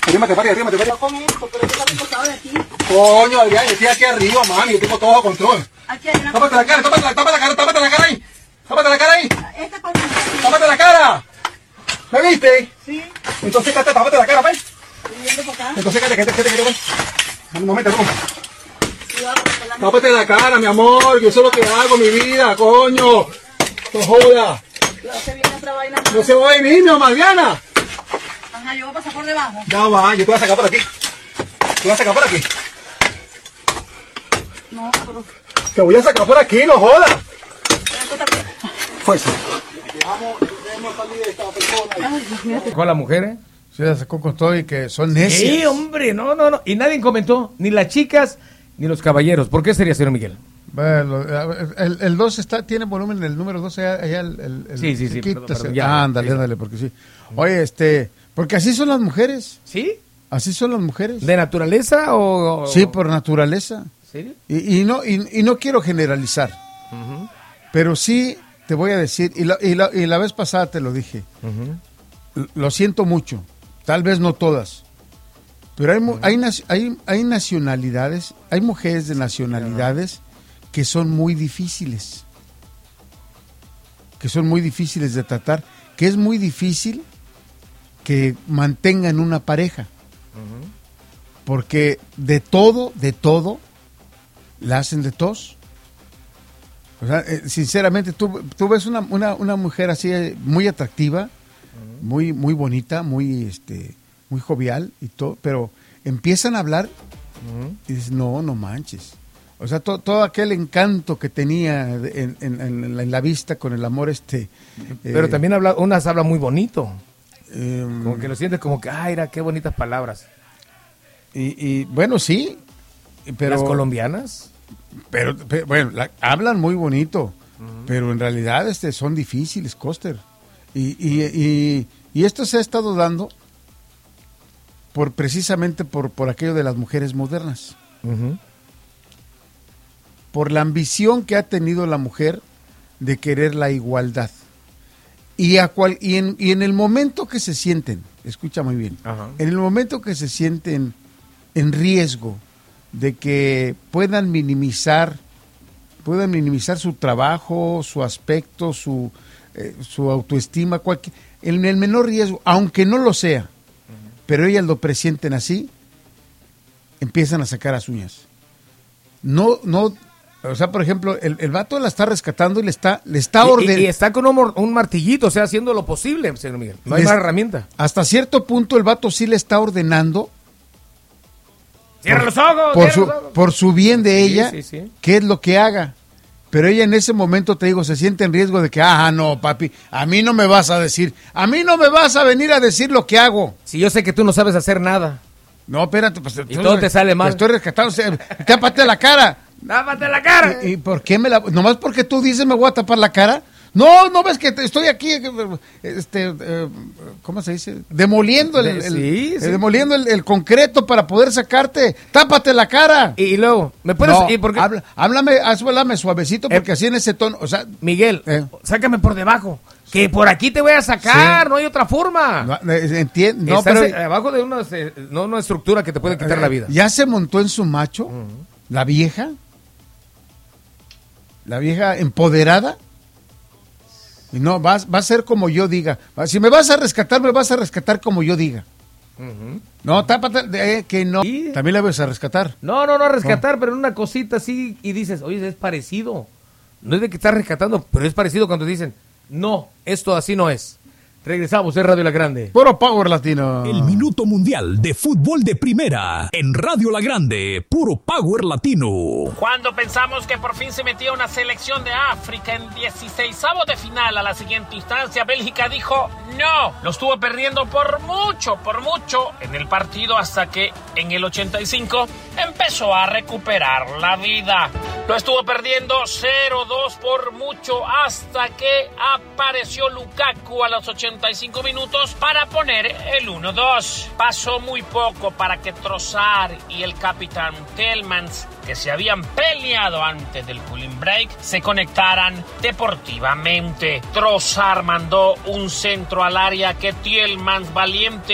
Arrímate, pari. Con esto, pero yo también costado de aquí. Coño, Adrián, yo estoy aquí arriba, mami, yo tengo todo bajo control. Aquí hay una... Tápate la cara ahí. Tápate la cara ahí. Esta es para mí. Tápate la cara. ¿Me viste? Sí. Entonces, tápate la cara, pues. Estoy viendo para acá. Entonces, cállate, pues. Un momento, Cuidado, porque la... tápate la cara, mi amor, yo sé lo que hago, mi vida, coño. No joda. Cuidado, se viene otra vaina. No se va a venir, mi mamá, Diana. Ajá, yo voy a pasar por debajo. Ya va, yo te voy a sacar por aquí. No, pero... Te voy a sacar por aquí, no jodas. Esto también. Fuerza. Con las mujeres. Se la sacó con todo y que son necias. Sí, hombre, no. Y nadie comentó, ni las chicas, ni los caballeros. ¿Por qué sería, señor Miguel? Bueno, el 2 tiene volumen, el número 2 allá Sí, perdón, ya. Ándale, porque sí. Oye, porque así son las mujeres. ¿Sí? Así son las mujeres. ¿De naturaleza o...? Sí, por naturaleza. ¿Sí? Y no quiero generalizar. Uh-huh. Pero sí te voy a decir, y la vez pasada te lo dije, lo siento mucho, tal vez no todas, pero hay nacionalidades, hay mujeres de nacionalidades que son muy difíciles de tratar, que es muy difícil que mantengan una pareja, porque de todo la hacen de tos. O sea, sinceramente, tú ves una mujer así muy atractiva, muy bonita, muy jovial y todo, pero empiezan a hablar y dices, no manches. O sea, todo aquel encanto que tenía en la vista con el amor pero también unas hablan muy bonito. Como que lo sientes como que, ay, qué bonitas palabras. Y bueno, sí, pero... ¿Las colombianas? Pero bueno, hablan muy bonito, pero en realidad son difíciles, Coster. Y esto se ha estado dando precisamente por aquello de las mujeres modernas. Por la ambición que ha tenido la mujer de querer la igualdad. Y en el momento que se sienten, escucha muy bien, en el momento que se sienten en riesgo de que puedan minimizar su trabajo, su aspecto, su autoestima, en el menor riesgo, aunque no lo sea, pero ellas lo presienten así, empiezan a sacar las uñas. No, o sea, por ejemplo, el vato la está rescatando y le está ordenando. Y está con un martillito, o sea, haciendo lo posible, señor Miguel. No hay más herramienta. Hasta cierto punto el vato sí le está ordenando. Cierra los ojos. Por su bien de ella, sí. qué es lo que haga. Pero ella en ese momento, te digo, se siente en riesgo de que, no, papi, a mí no me vas a venir a decir lo que hago. Si yo sé que tú no sabes hacer nada. No, espérate, pues. Y todo te sale mal. Te estoy rescatando, tápate la cara. ¡Tápate la cara! ¿Y por qué nomás porque tú dices me voy a tapar la cara? No ves que estoy aquí, ¿cómo se dice? Demoliendo demoliendo el concreto para poder sacarte. ¡Tápate la cara! Y luego, ¿me puedes...? No, ¿y por qué? háblame suavecito porque así en ese tono, o sea... Miguel, sácame por debajo. Que por aquí te voy a sacar, no hay otra forma. Entiendo. No, pero abajo de una estructura que te puede quitar la vida. ¿Ya se montó en su macho? ¿La vieja? ¿La vieja empoderada? Y no, va a ser como yo diga. Si me vas a rescatar como yo diga. No, tápate, que no. ¿Sí? También la vas a rescatar. No a rescatar, pero en una cosita así y dices, oye, es parecido. No es de que estás rescatando, pero es parecido cuando dicen, no, esto así no es. Regresamos en Radio La Grande. Puro Power Latino. El Minuto Mundial de Fútbol de Primera en Radio La Grande. Puro Power Latino. Cuando pensamos que por fin se metía una selección de África en 16avos de final a la siguiente instancia, Bélgica dijo no. Lo estuvo perdiendo por mucho en el partido hasta que en el 85 empezó a recuperar la vida. Lo estuvo perdiendo 0-2 por mucho hasta que apareció Lukaku a los 85 minutos para poner el 1-2. Pasó muy poco para que Trossard y el capitán Tielemans, que se habían peleado antes del cooling break, se conectaran deportivamente. Trossard mandó un centro al área que Tielemans, valiente